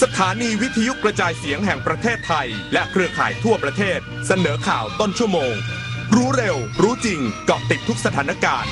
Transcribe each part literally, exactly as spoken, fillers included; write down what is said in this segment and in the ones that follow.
สถานีวิทยุกระจายเสียงแห่งประเทศไทยและเครือข่ายทั่วประเทศเสนอข่าวต้นชั่วโมงรู้เร็วรู้จริงเกาะติดทุกสถานการณ์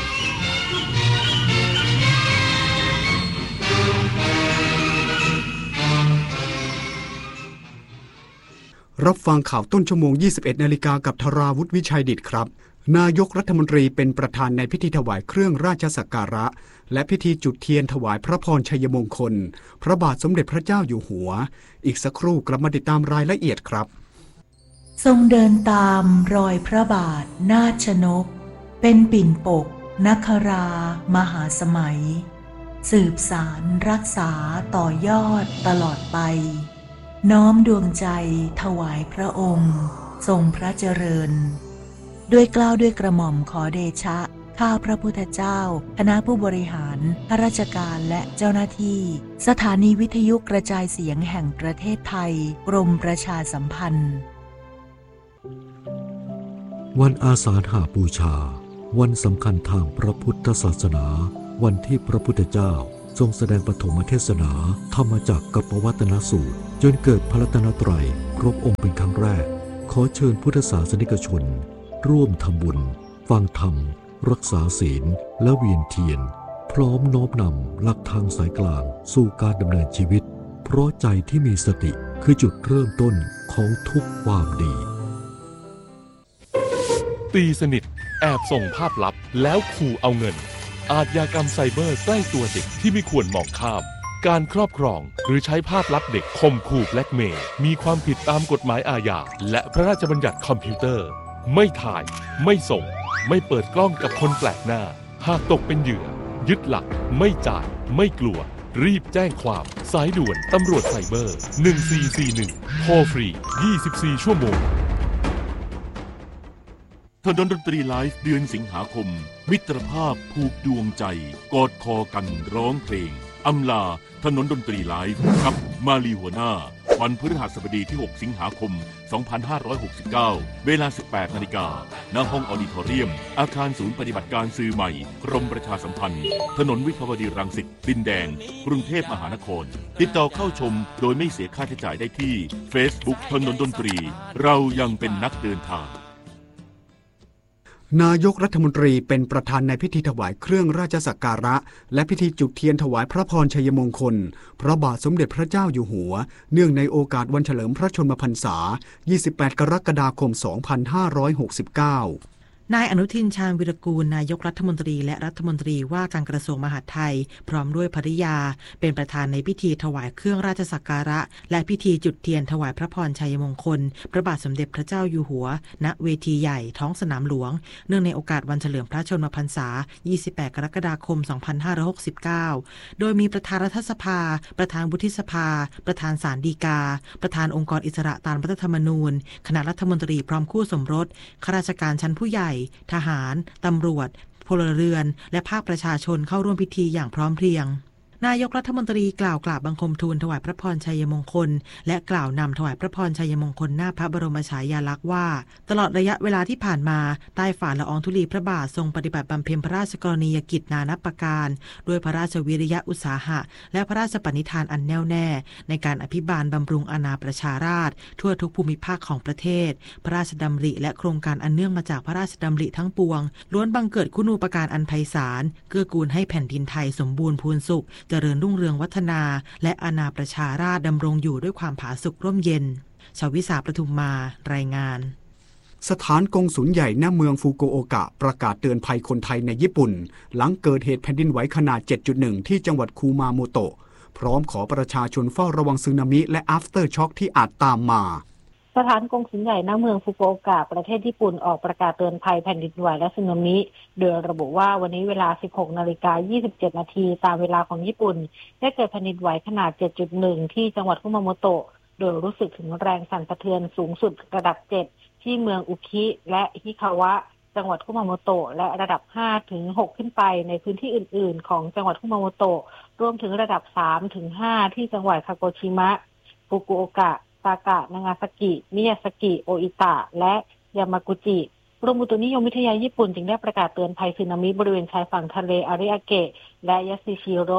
รับฟังข่าวต้นชั่วโมง ยี่สิบเอ็ด นาฬิกากับธราวุฒิวิชัยดิษฐ์ครับนายกรัฐมนตรีเป็นประธานในพิธีถวายเครื่องราชสักการะและพิธีจุดเทียนถวายพระพรชัยมงคลพระบาทสมเด็จพระเจ้าอยู่หัวอีกสักครู่กลับมาติดตามรายละเอียดครับทรงเดินตามรอยพระบาทนาถชนกเป็นปิ่นปกนครามหาสมัยสืบสารรักษาต่อยอดตลอดไปน้อมดวงใจถวายพระองค์ทรงพระเจริญด้วยเกล้าด้วยกระหม่อมขอเดชะข้าพระพุทธเจ้าคณะผู้บริหารข้าราชการและเจ้าหน้าที่สถานีวิทยุกระจายเสียงแห่งประเทศไทยกรมประชาสัมพันธ์วันอาสาฬหบูชาวันสำคัญทางพระพุทธศาสนาวันที่พระพุทธเจ้าทรงแสดงปฐมเทศนาธรรมจักรกับปวัตนสูตรจนเกิดพระรัตนตรัยครบองค์เป็นครั้งแรกขอเชิญพุทธศาสนิกชนร่วมทำบุญฟังธรรมรักษาศีลและเวียนเทียนพร้อมน้อมนำหลักทางสายกลางสู่การดำเนินชีวิตเพราะใจที่มีสติคือจุดเริ่มต้นของทุกความดีตีสนิทแอบส่งภาพลับแล้วขู่เอาเงินอาชญากรรมไซเบอร์ใกล้ตัวเด็กที่ไม่ควรมองข้ามการครอบครองหรือใช้ภาพลับเด็กข่มขู่แบล็กเมย์มีความผิดตามกฎหมายอาญาและพระราชบัญญัติคอมพิวเตอร์ไม่ถ่ายไม่ส่งไม่เปิดกล้องกับคนแปลกหน้าหากตกเป็นเหยื่อยึดหลักไม่จ่ายไม่กลัวรีบแจ้งความสายด่วนตำรวจไซเบอร์หนึ่งสี่สี่หนึ่งโทรฟรียี่สิบสี่ชั่วโมงถนนดนตรีไลฟ์เดือนสิงหาคมมิตรภาพผูกดวงใจกอดคอกันร้องเพลงอำลาถนนดนตรีไลฟ์กับมาลีหัวหน้าวันพฤหัสบดีที่หกสิงหาคมสองพันห้าร้อยหกสิบเก้าเวลา สิบแปดนาฬิกา ณ ห้องออดิทอเรียมอาคารศูนย์ปฏิบัติการสื่อใหม่กรมประชาสัมพันธ์ถนนวิภาวดีรังสิตดินแดงกรุงเทพมหานครติดต่อเข้าชมโดยไม่เสียค่าใช้จ่ายได้ที่ Facebook ถนนดนตรีเรายังเป็นนักเดินทางนายกรัฐมนตรีเป็นประธานในพิธีถวายเครื่องราชสักการะและพิธีจุดเทียนถวายพระพรชัยมงคลพระบาทสมเด็จพระเจ้าอยู่หัวเนื่องในโอกาสวันเฉลิมพระชนมพรรษายี่สิบแปดกรกฎาคมสองพันห้าร้อยหกสิบเก้านายอนุทินชาญวิรากูลนายกรัฐมนตรีและรัฐมนตรีว่าการกระทรวงมหาดไทยพร้อมด้วยภริยาเป็นประธานในพิธีถวายเครื่องราชสักการะและพิธีจุดเทียนถวายพระพรชัยมงคลพระบาทสมเด็จพระเจ้าอยู่หัวณเวทีใหญ่ท้องสนามหลวงเนื่องในโอกาสวันเฉลิมพระชนมพรรษายี่สิบแปดกรกฎาคมสองพันห้าร้อยหกสิบเก้าโดยมีประธานรัฐสภาประธานวุฒิสภาประธานศาลฎีกาประธานองค์กรอิสระตามรัฐธรรมนูญคณะรัฐมนตรีพร้อมคู่สมรสข้าราชการชั้นผู้ใหญ่ทหารตำรวจพลเรือนและภาคประชาชนเข้าร่วมพิธีอย่างพร้อมเพรียงนายกรัฐมนตรีกล่าวกราบบังคมทูลถวายพระพรชัยมงคลและกล่าวนำถวายพระพรชัยมงคลหน้าพระบรมฉายาลักษณ์ว่าตลอดระยะเวลาที่ผ่านมาใต้ฝ่าละอองธุลีพระบาททรงปฏิบัติบำเพ็ญพระราชกรณียกิจนานับประการด้วยพระราชวิริยะอุตสาหะและพระราชปณิธานอันแน่วแน่ในการอภิบาลบำรุงอาณาประชาราษฎร์ทั่วทุกภูมิภาคของประเทศพระราชดำริและโครงการอันเนื่องมาจากพระราชดำริทั้งปวงล้วนบังเกิดคุณูปการอันไพศาลเกื้อกูลให้แผ่นดินไทยสมบูรณ์พูนสุขเจริญรุ่งเรืองวัฒนาและอาณาประชาราษฎร์ดำรงอยู่ด้วยความผาสุกร่มเย็นชวิสาประทุมมารายงานสถานกงสุลใหญ่ณเมืองฟุกุโอกะประกาศเตือนภัยคนไทยในญี่ปุ่นหลังเกิดเหตุแผ่นดินไหวขนาด เจ็ดจุดหนึ่ง ที่จังหวัดคูมาโมโตะพร้อมขอประชาชนเฝ้าระวังสึนามิและ after shock ที่อาจตามมาสถานกงสุลใหญ่ณเมืองฟุกุโอกะประเทศญี่ปุ่นออกประกาศเตือนภัยแผ่นดินไหวและสึนามิโดยระบุว่าวันนี้เวลา สิบหกนาฬิกายี่สิบเจ็ดนาทีตามเวลาของญี่ปุ่นได้เกิดแผ่นดินไหวขนาด เจ็ดจุดหนึ่ง ที่จังหวัดคุมาโมโตะโดยรู้สึกถึงแรงสั่นสะเทือนสูงสุดระดับเจ็ดที่เมืองอุคิและฮิคาวะจังหวัดคุมาโมโตะและระดับ ห้าถึงหก ขึ้นไปในพื้นที่อื่นๆของจังหวัดคุมาโมโตะรวมถึงระดับ สามถึงห้า ที่จังหวัดคาโกชิมะฟุกุโอกะซากะนางาซากิมิยาซากิโออิตะและยามากุจิกรมอุตุนิยมวิทยาญี่ปุ่นจึงได้ประกาศเตือนภัยสึนามิบริเวณชายฝั่งทะเลอาริอาเกะและยาซิชิโร่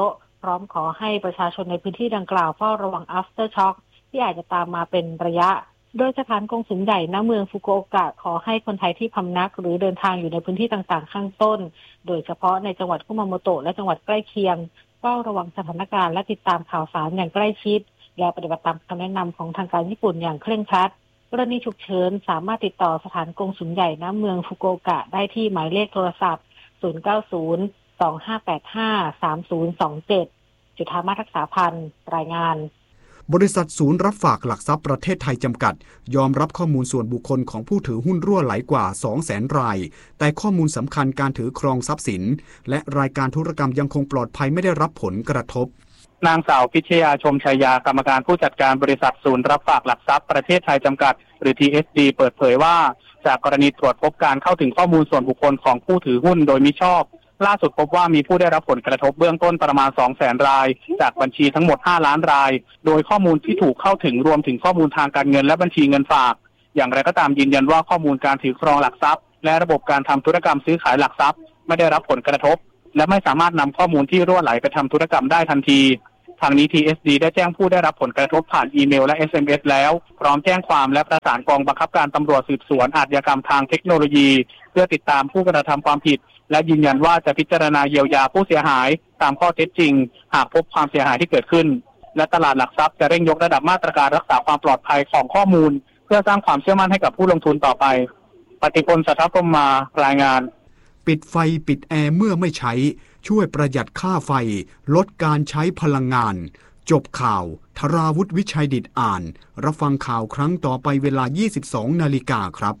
พร้อมขอให้ประชาชนในพื้นที่ดังกล่าวเฝ้าระวัง after shock ที่อาจจะตามมาเป็นระยะโดยสถานกงสุลใหญ่ณเมืองฟุกุโอกะขอให้คนไทยที่พำนักหรือเดินทางอยู่ในพื้นที่ต่างๆข้างต้นโดยเฉพาะในจังหวัดคุมาโมโตะและจังหวัดใกล้เคียงเฝ้าระวังสถานการณ์และติดตามข่าวสารอย่างใกล้ชิดและปฏิบัติตามคำแนะนำของทางการญี่ปุ่นอย่างเคร่งครัดกรณีฉุกเฉินสามารถติดต่อสถานกงสุลใหญ่ณเมืองฟุกุโอกะได้ที่หมายเลขโทรศัพท์ศูนย์ เก้า ศูนย์ สอง ห้า แปด ห้า สาม ศูนย์ สอง เจ็ดจุฑามาศรักษาพันธ์รายงานบริษัทศูนย์รับฝากหลักทรัพย์ประเทศไทยจำกัดยอมรับข้อมูลส่วนบุคคลของผู้ถือหุ้นรั่วไหลกว่า สองแสน รายแต่ข้อมูลสำคัญการถือครองทรัพย์สินและรายการธุรกรรมยังคงปลอดภัยไม่ได้รับผลกระทบนางสาวพิชยาชมชัยยากรรมการผู้จัดการบริษัทศูนย์รับฝากหลักทรัพย์ประเทศไทยจำกัดหรือ ที เอส ดี เปิดเผยว่าจากกรณีตรวจพบการเข้าถึงข้อมูลส่วนบุคคลของผู้ถือหุ้นโดยมิชอบล่าสุดพบว่ามีผู้ได้รับผลกระทบเบื้องต้นประมาณ สองแสน รายจากบัญชีทั้งหมดห้าล้านรายโดยข้อมูลที่ถูกเข้าถึงรวมถึงข้อมูลทางการเงินและบัญชีเงินฝากอย่างไรก็ตามยืนยันว่าข้อมูลการถือครองหลักทรัพย์และระบบการทำธุรกรรมซื้อขายหลักทรัพย์ไม่ได้รับผลกระทบและไม่สามารถนำข้อมูลที่รั่วไหลไปทำธุรกรรมได้ทันทีทางนี้ ที เอส ดี ได้แจ้งผู้ได้รับผลกระทบผ่านอีเมลและ เอส เอ็ม เอส แล้วพร้อมแจ้งความและประสานกองบังคับการตำรวจสืบสวนอาชญากรรมทางเทคโนโลยีเพื่อติดตามผู้กระทำความผิดและยืนยันว่าจะพิจารณาเยียวยาผู้เสียหายตามข้อเท็จจริงหากพบความเสียหายที่เกิดขึ้นและตลาดหลักทรัพย์จะเร่งยกระดับมาตรการรักษาความปลอดภัยของข้อมูลเพื่อสร้างความเชื่อมั่นให้กับผู้ลงทุนต่อไปปฏิพล สัทธพรหมมารายงานปิดไฟปิดแอร์เมื่อไม่ใช้ช่วยประหยัดค่าไฟลดการใช้พลังงานจบข่าวธราวุฒิวิชัยดิษฐ์อ่านรับฟังข่าวครั้งต่อไปเวลา ยี่สิบสอง นาฬิกาครับ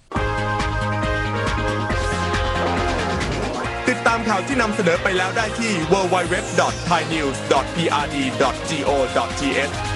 ติดตามข่าวที่นำเสนอไปแล้วได้ที่ ดับเบิลยู ดับเบิลยู ดับเบิลยู ดอท ไทยนิวส์ ดอท พี อาร์ ดี ดอท จี โอ ดอท ที เอช